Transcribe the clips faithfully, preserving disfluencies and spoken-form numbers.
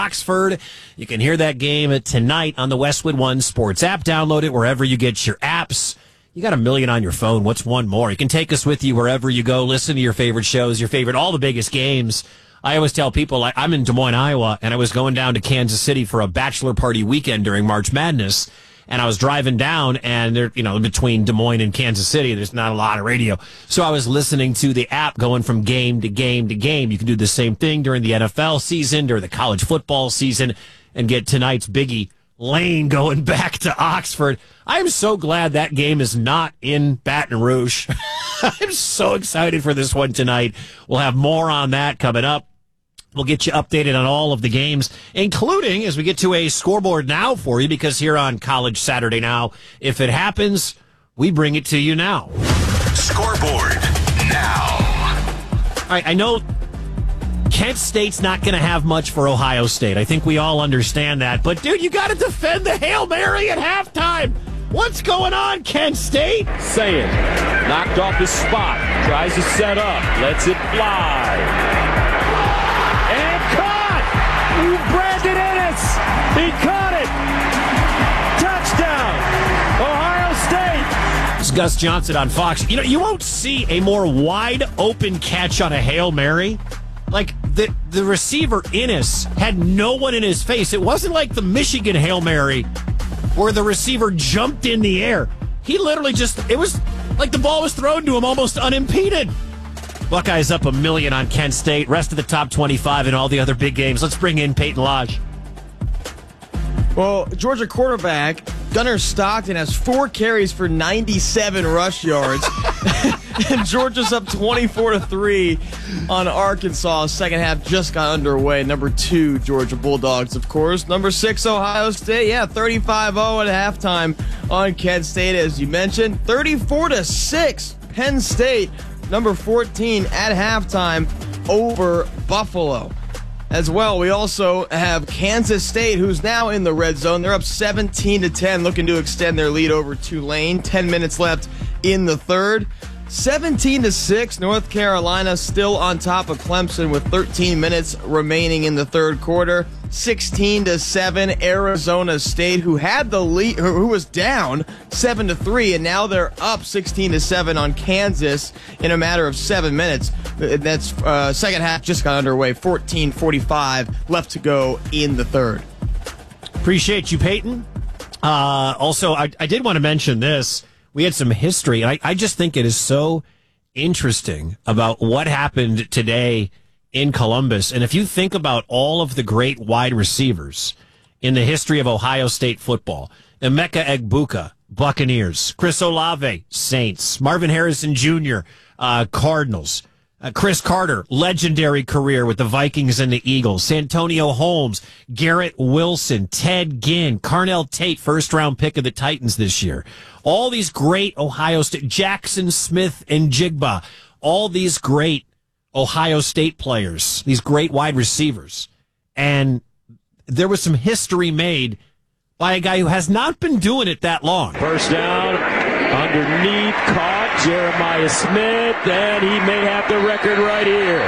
Oxford. You can hear that game tonight on the Westwood One Sports app. Download it wherever you get your apps. You got a million on your phone. What's one more? You can take us with you wherever you go. Listen to your favorite shows, your favorite, all the biggest games. I always tell people, like, I'm in Des Moines, Iowa, and I was going down to Kansas City for a bachelor party weekend during March Madness. And I was driving down, and there, you know, between Des Moines and Kansas City, there's not a lot of radio. So I was listening to the app going from game to game to game. You can do the same thing during the N F L season, during the college football season, and get tonight's biggie, Lane, going back to Oxford. I'm so glad that game is not in Baton Rouge. I'm so excited for this one tonight. We'll have more on that coming up. We'll get you updated on all of the games, including as we get to a scoreboard now for you, because here on College Saturday Now, if it happens, we bring it to you now. Scoreboard now. All right, I know Kent State's not going to have much for Ohio State. I think we all understand that. But, dude, you got to defend the Hail Mary at halftime. What's going on, Kent State? Say it. Knocked off his spot. Tries to set up. Lets it fly. And caught! Brandon Ennis! He caught it! Touchdown! Ohio State! It's Gus Johnson on Fox. You know, you won't see a more wide open catch on a Hail Mary. Like, the, the receiver, Ennis, had no one in his face. It wasn't like the Michigan Hail Mary where the receiver jumped in the air. He literally just, it was like the ball was thrown to him almost unimpeded. Buckeyes up a million on Kent State. Rest of the top twenty-five and all the other big games. Let's bring in Peyton Lodge. Well, Georgia quarterback Gunnar Stockton has four carries for ninety-seven rush yards. And Georgia's up twenty-four to three on Arkansas. Second half just got underway. Number two, Georgia Bulldogs, of course. Number six, Ohio State. Yeah, thirty-five oh at halftime on Kent State, as you mentioned. thirty-four to six, Penn State. Number fourteen at halftime over Buffalo. As well, we also have Kansas State, who's now in the red zone. They're up seventeen to ten, looking to extend their lead over Tulane. Ten minutes left in the third. seventeen to six, North Carolina still on top of Clemson with thirteen minutes remaining in the third quarter. sixteen to seven, Arizona State, who had the lead, who was down seven to three, and now they're up sixteen to seven on Kansas in a matter of seven minutes. That's uh, second half just got underway. fourteen forty-five left to go in the third. Appreciate you, Peyton. Uh, also, I, I did want to mention this. We had some history. I, I just think it is so interesting about what happened today in Columbus. And if you think about all of the great wide receivers in the history of Ohio State football, Emeka Egbuka, Buccaneers, Chris Olave, Saints, Marvin Harrison Junior, uh, Cardinals, uh, Chris Carter, legendary career with the Vikings and the Eagles, Santonio Holmes, Garrett Wilson, Ted Ginn, Carnell Tate, first round pick of the Titans this year. All these great Ohio State, Jackson Smith and Jigba, all these great Ohio State players, these great wide receivers. And there was some history made by a guy who has not been doing it that long. First down, underneath, caught Jeremiah Smith, and he may have the record right here.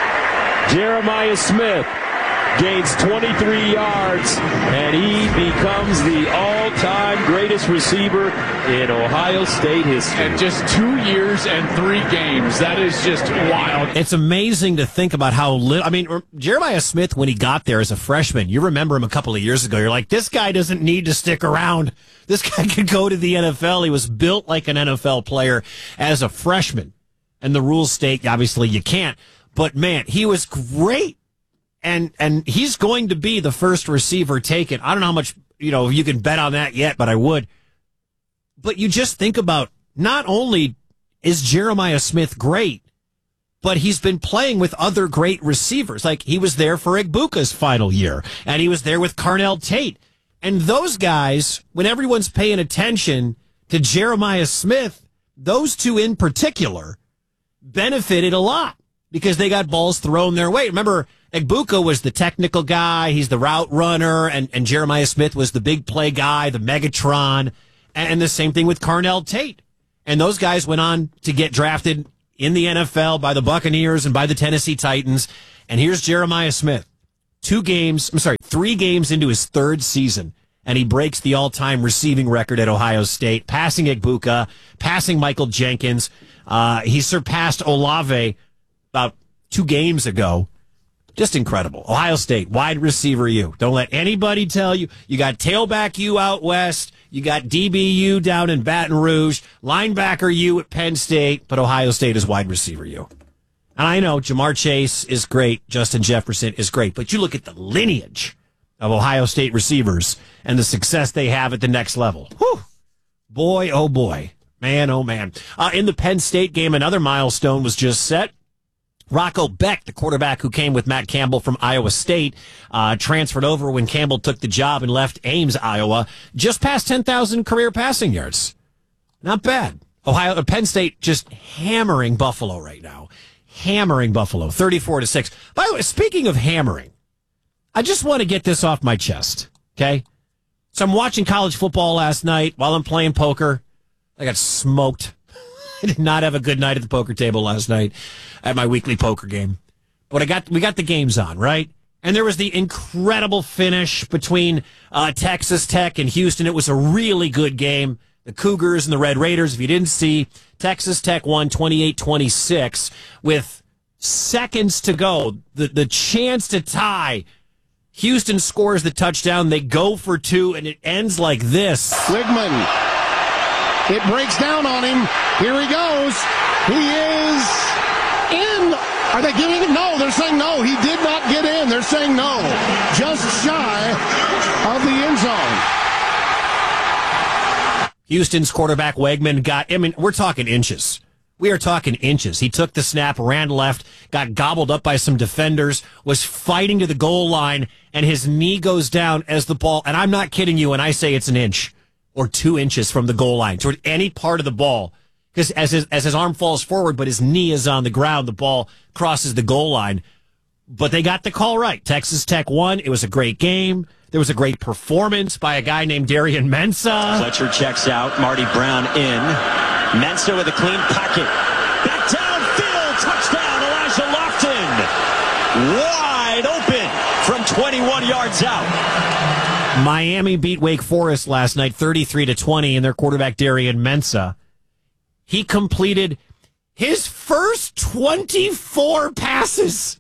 Jeremiah Smith gains twenty-three yards, and he becomes the all-time greatest receiver in Ohio State history. And just two years and three games. That is just wild. It's amazing to think about how little. I mean, Jeremiah Smith, when he got there as a freshman, you remember him a couple of years ago. You're like, this guy doesn't need to stick around. This guy could go to the N F L. He was built like an N F L player as a freshman. And the rules state, obviously, you can't. But, man, he was great. And and he's going to be the first receiver taken. I don't know how much, you know, you can bet on that yet, but I would. But you just think about, not only is Jeremiah Smith great, but he's been playing with other great receivers. Like, he was there for Egbuka's final year, and he was there with Carnell Tate. And those guys, when everyone's paying attention to Jeremiah Smith, those two in particular benefited a lot because they got balls thrown their way. Remember, Egbuka was the technical guy. He's the route runner. And, and Jeremiah Smith was the big play guy, the Megatron. And the same thing with Carnell Tate. And those guys went on to get drafted in the N F L by the Buccaneers and by the Tennessee Titans. And here's Jeremiah Smith. Two games, I'm sorry, three games into his third season, and he breaks the all-time receiving record at Ohio State, passing Igbokwe, passing Michael Jenkins. Uh, he surpassed Olave about two games ago. Just incredible. Ohio State, wide receiver U. Don't let anybody tell you. You got tailback U out west. You got D B U down in Baton Rouge. Linebacker U at Penn State. But Ohio State is wide receiver U. And I know Jamar Chase is great. Justin Jefferson is great. But you look at the lineage of Ohio State receivers and the success they have at the next level. Whew. Boy, oh boy. Man, oh man. Uh, in the Penn State game, another milestone was just set. Rocco Beck, the quarterback who came with Matt Campbell from Iowa State, uh, transferred over when Campbell took the job and left Ames, Iowa, just past ten thousand career passing yards. Not bad. Ohio, Penn State just hammering Buffalo right now. Hammering Buffalo, thirty-four to six. By the way, speaking of hammering, I just want to get this off my chest, okay? So I'm watching college football last night while I'm playing poker. I got smoked. I did not have a good night at the poker table last night at my weekly poker game. But I got we got the games on, right? And there was the incredible finish between uh, Texas Tech and Houston. It was a really good game. The Cougars and the Red Raiders, if you didn't see, Texas Tech won twenty-eight twenty-six with seconds to go. The, the chance to tie. Houston scores the touchdown. They go for two, and it ends like this. Wigman. It breaks down on him. Here he goes. He is in. Are they giving him? No, they're saying no. He did not get in. They're saying no. Just shy of the end zone. Houston's quarterback Wegman got, I mean, we're talking inches. We are talking inches. He took the snap, ran left, got gobbled up by some defenders, was fighting to the goal line, and his knee goes down as the ball, and I'm not kidding you when I say it's an inch or two inches from the goal line toward any part of the ball. Because as his, as his arm falls forward, but his knee is on the ground, the ball crosses the goal line. But they got the call right. Texas Tech won. It was a great game. There was a great performance by a guy named Darian Mensah. Fletcher checks out. Marty Brown in. Mensah with a clean pocket. Back downfield. Touchdown, Elijah Lofton. Wide open from twenty-one yards out. Miami beat Wake Forest last night thirty-three to twenty, and their quarterback Darian Mensah. He completed his first twenty-four passes.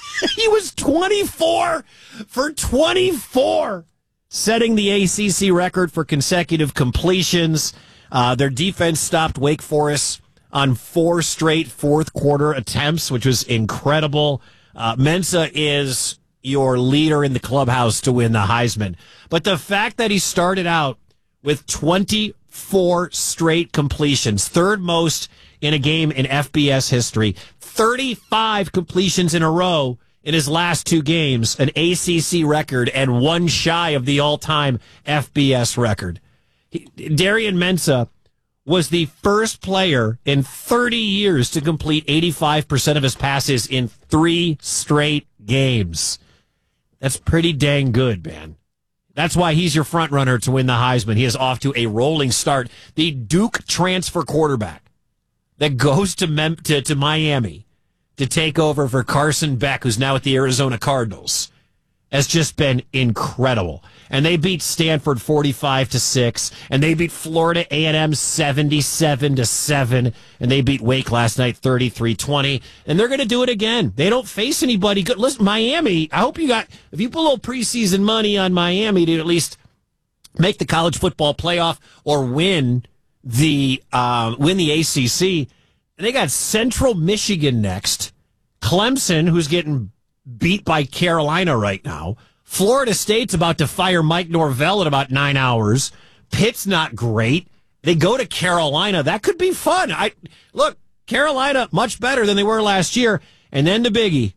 He was twenty-four for twenty-four, setting the A C C record for consecutive completions. Uh, their defense stopped Wake Forest on four straight fourth quarter attempts, which was incredible. Uh, Mensah is your leader in the clubhouse to win the Heisman. But the fact that he started out with twenty-four straight completions, third most in a game in F B S history, thirty-five completions in a row in his last two games, an A C C record and one shy of the all-time F B S record. He, Darian Mensah was the first player in thirty years to complete eighty-five percent of his passes in three straight games. That's pretty dang good, man. That's why he's your front runner to win the Heisman. He is off to a rolling start. The Duke transfer quarterback that goes to Mem- to, to Miami to take over for Carson Beck, who's now at the Arizona Cardinals, has just been incredible. And they beat Stanford forty-five to six, and they beat Florida A and M seventy-seven to seven, and they beat Wake last night thirty-three twenty, and they're going to do it again. They don't face anybody good. Listen, Miami, I hope you got, if you put a little preseason money on Miami to at least make the college football playoff or win the uh, win the A C C, and they got Central Michigan next, Clemson, who's getting beat by Carolina right now. Florida State's about to fire Mike Norvell in about nine hours. Pitt's not great. They go to Carolina. That could be fun. I look, Carolina much better than they were last year. And then the biggie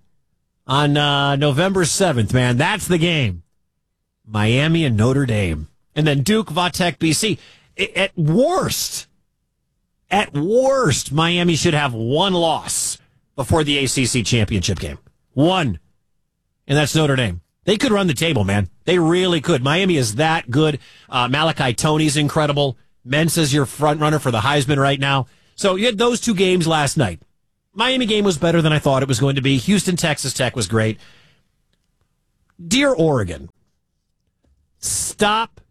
on uh, November seventh, man. That's the game. Miami and Notre Dame. And then Duke, Vatech, B C. At worst, at worst, Miami should have one loss before the A C C championship game. One. And that's Notre Dame. They could run the table, man. They really could. Miami is that good. Uh, Malachi Toney's incredible. Mensah's your front runner for the Heisman right now. So you had those two games last night. Miami game was better than I thought it was going to be. Houston, Texas Tech was great. Dear Oregon, stop,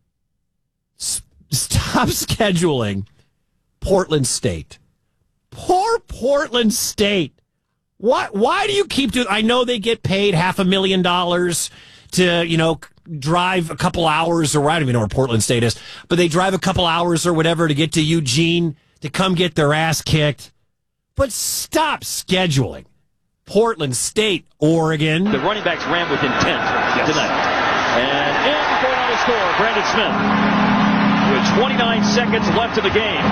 s- stop scheduling Portland State. Poor Portland State. Why, why do you keep doing, I know they get paid half a million dollars to, you know, drive a couple hours, or I don't even know where Portland State is, but they drive a couple hours or whatever to get to Eugene to come get their ass kicked. But stop scheduling Portland State, Oregon. The running backs ran with intent yes. tonight. And in going on to score, Brandon Smith with twenty-nine seconds left in the game.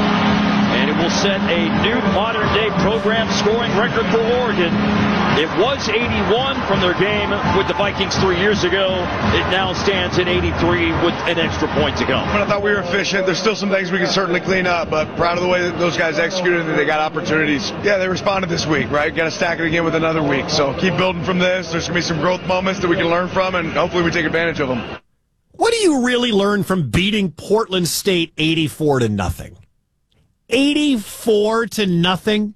And it will set a new modern-day program scoring record for Oregon. It was eighty-one from their game with the Vikings three years ago. It now stands at eighty-three with an extra point to go. But I thought we were efficient. There's still some things we can certainly clean up, but proud of the way that those guys executed and they got opportunities. Yeah, they responded this week, right? Got to stack it again with another week. So keep building from this. There's going to be some growth moments that we can learn from, and hopefully we take advantage of them. What do you really learn from beating Portland State eighty-four to nothing? eighty-four to nothing?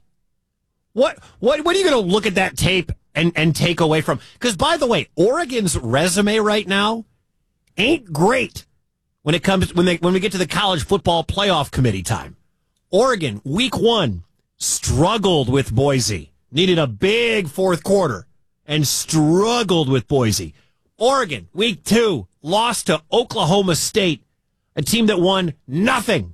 What what what are you going to look at that tape and, and take away from? Because, by the way, Oregon's resume right now ain't great when it comes when they when we get to the college football playoff committee time. Oregon, week one, struggled with Boise. Needed a big fourth quarter and struggled with Boise. Oregon, week two, lost to Oklahoma State, a team that won nothing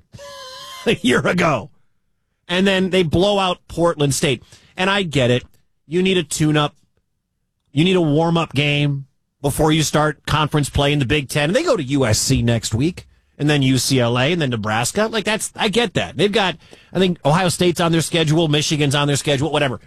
a year ago. And then they blow out Portland State. And I get it. You need a tune-up. You need a warm-up game before you start conference play in the Big Ten. And they go to U S C next week, and then U C L A, and then Nebraska. Like, that's, I get that. They've got, I think, Ohio State's on their schedule, Michigan's on their schedule, whatever.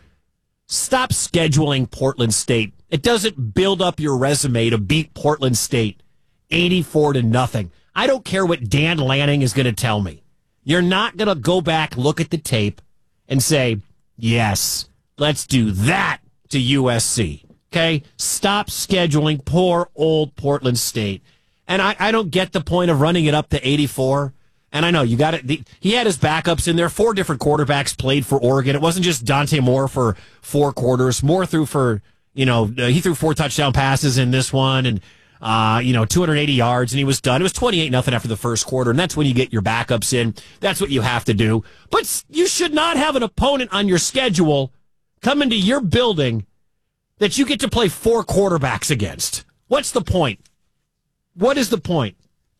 Stop scheduling Portland State. It doesn't build up your resume to beat Portland State eighty-four to nothing. I don't care what Dan Lanning is going to tell me. You're not going to go back, look at the tape, and say, yes, let's do that to U S C. Okay? Stop scheduling poor old Portland State. And I, I don't get the point of running it up to eighty-four. And I know you got it. He had his backups in there. Four different quarterbacks played for Oregon. It wasn't just Dante Moore for four quarters. Moore threw for, you know, he threw four touchdown passes in this one, and Uh, you know, two hundred eighty yards, and he was done. It was twenty-eight nothing after the first quarter, and that's when you get your backups in. That's what you have to do. But you should not have an opponent on your schedule come into your building that you get to play four quarterbacks against. What's the point? What is the point?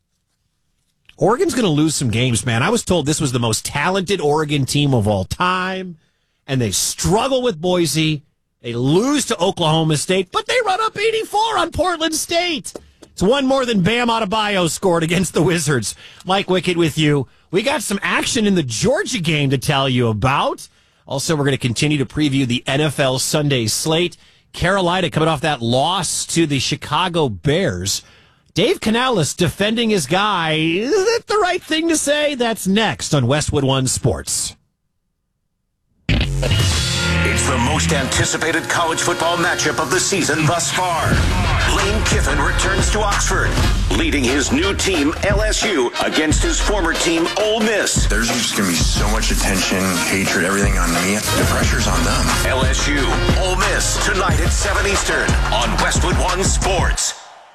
Oregon's going to lose some games, man. I was told this was the most talented Oregon team of all time, and they struggle with Boise. They lose to Oklahoma State, but they run up eighty-four on Portland State. It's one more than Bam Adebayo scored against the Wizards. Mike Wickett with you. We got some action in the Georgia game to tell you about. Also, we're going to continue to preview the N F L Sunday slate. Carolina coming off that loss to the Chicago Bears. Dave Canales defending his guy. Is it the right thing to say? That's next on Westwood One Sports. It's the most anticipated college football matchup of the season thus far. Lane Kiffin returns to Oxford, leading his new team, L S U, against his former team, Ole Miss. There's just going to be so much attention, hatred, everything on me. The pressure's on them. L S U, Ole Miss, tonight at seven Eastern on Westwood One Sports.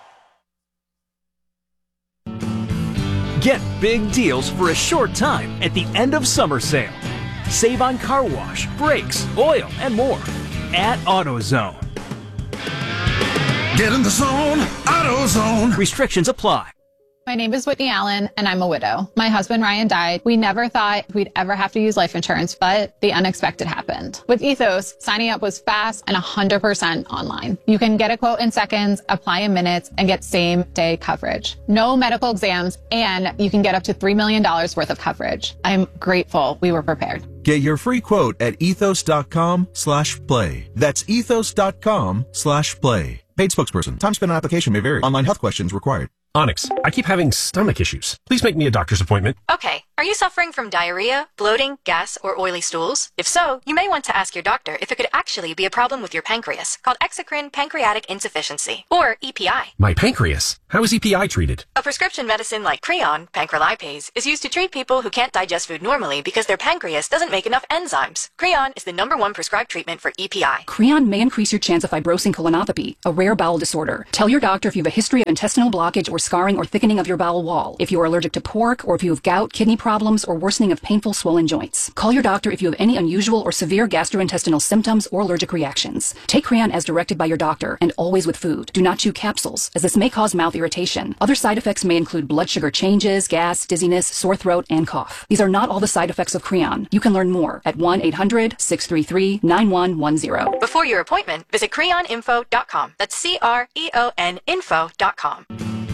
Get big deals for a short time at the end of summer sale. Save on car wash, brakes, oil, and more at AutoZone. Get in the zone, AutoZone. Restrictions apply. My name is Whitney Allen, and I'm a widow. My husband, Ryan, died. We never thought we'd ever have to use life insurance, but the unexpected happened. With Ethos, signing up was fast and one hundred percent online. You can get a quote in seconds, apply in minutes, and get same-day coverage. No medical exams, and you can get up to three million dollars worth of coverage. I'm grateful we were prepared. Get your free quote at ethos.com slash play. That's ethos.com slash play. Paid spokesperson. Time spent on application may vary. Online health questions required. Onyx, I keep having stomach issues. Please make me a doctor's appointment. Okay. Are you suffering from diarrhea, bloating, gas, or oily stools? If so, you may want to ask your doctor if it could actually be a problem with your pancreas, called exocrine pancreatic insufficiency, or E P I. My pancreas? How is E P I treated? A prescription medicine like Creon, pancrelipase, is used to treat people who can't digest food normally because their pancreas doesn't make enough enzymes. Creon is the number one prescribed treatment for E P I. Creon may increase your chance of fibrosing colonopathy, a rare bowel disorder. Tell your doctor if you have a history of intestinal blockage or scarring or thickening of your bowel wall, if you are allergic to pork, or if you have gout, kidney problems, or worsening of painful swollen joints. Call your doctor if you have any unusual or severe gastrointestinal symptoms or allergic reactions. Take Creon as directed by your doctor, and always with food. Do not chew capsules, as this may cause mouth irritation. Other side effects may include blood sugar changes, gas, dizziness, sore throat, and cough. These are not all the side effects of Creon. You can learn more at one eight hundred, six three three, nine one one zero. Before your appointment, visit creon info dot com. That's C R E O N info dot com.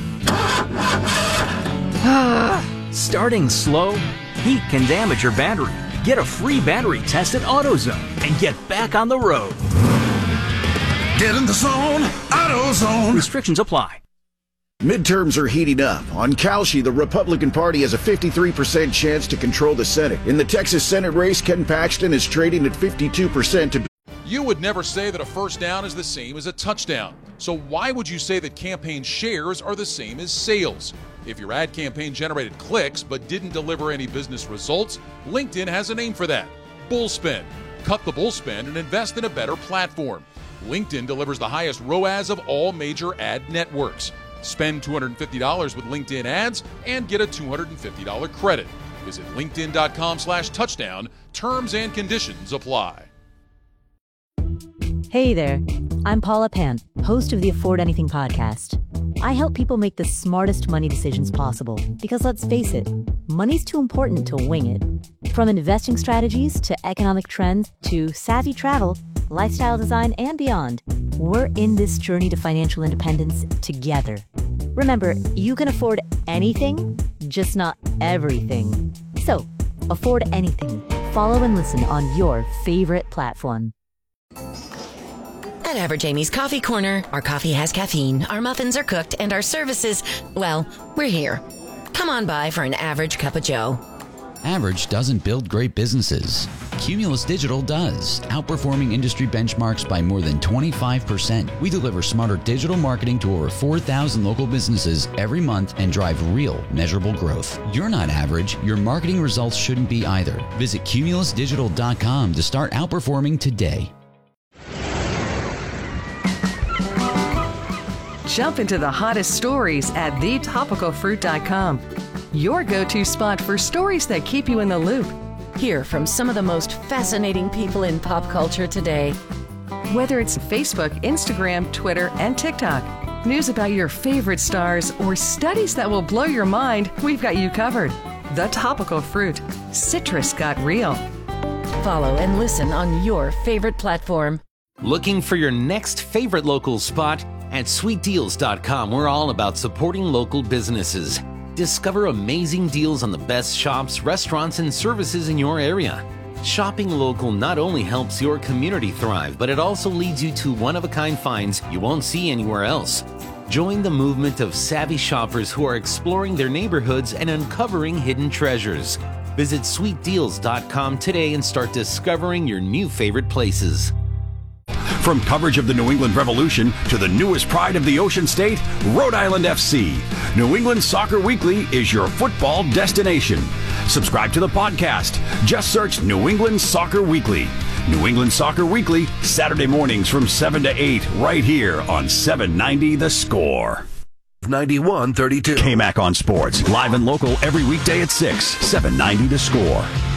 Starting slow? Heat can damage your battery. Get a free battery test at AutoZone and get back on the road. Get in the zone, AutoZone. Restrictions apply. Midterms are heating up. On Calshi, the Republican Party has a fifty-three percent chance to control the Senate. In the Texas Senate race, Ken Paxton is trading at fifty-two percent to... You would never say that a first down is the same as a touchdown. So why would you say that campaign shares are the same as sales? If your ad campaign generated clicks but didn't deliver any business results, LinkedIn has a name for that: Bullspend. Cut the bullspend and invest in a better platform. LinkedIn delivers the highest R O A S of all major ad networks. Spend two hundred fifty dollars with LinkedIn ads and get a two hundred fifty dollars credit. Visit linkedin.com slash touchdown. Terms and conditions apply. Hey there, I'm Paula Pan, host of the Afford Anything podcast. I help people make the smartest money decisions possible because, let's face it, money's too important to wing it. From investing strategies to economic trends to savvy travel, lifestyle design, and beyond, we're in this journey to financial independence together. Remember, you can afford anything, just not everything. So, afford anything. Follow and listen on your favorite platform. At Average Amy's Coffee Corner, our coffee has caffeine, our muffins are cooked, and our services, well, we're here. Come on by for an average cup of joe. Average doesn't build great businesses. Cumulus Digital does, outperforming industry benchmarks by more than twenty-five percent. We deliver smarter digital marketing to over four thousand local businesses every month and drive real, measurable growth. You're not average. Your marketing results shouldn't be either. Visit cumulus digital dot com to start outperforming today. Jump into the hottest stories at the topical fruit dot com. Your go-to spot for stories that keep you in the loop. Hear from some of the most fascinating people in pop culture today. Whether it's Facebook, Instagram, Twitter, and TikTok, news about your favorite stars, or studies that will blow your mind, we've got you covered. The Topical Fruit. Citrus got real. Follow and listen on your favorite platform. Looking for your next favorite local spot? At sweet deals dot com, we're all about supporting local businesses. Discover amazing deals on the best shops, restaurants, and services in your area. Shopping local not only helps your community thrive, but it also leads you to one-of-a-kind finds you won't see anywhere else. Join the movement of savvy shoppers who are exploring their neighborhoods and uncovering hidden treasures. Visit sweet deals dot com today and start discovering your new favorite places. From coverage of the New England Revolution to the newest pride of the Ocean State, Rhode Island F C, New England Soccer Weekly is your football destination. Subscribe to the podcast. Just search New England Soccer Weekly. New England Soccer Weekly, Saturday mornings from seven to eight, right here on seven ninety The Score. ninety-one thirty-two. K-Mac on Sports, live and local every weekday at six, seven ninety The Score.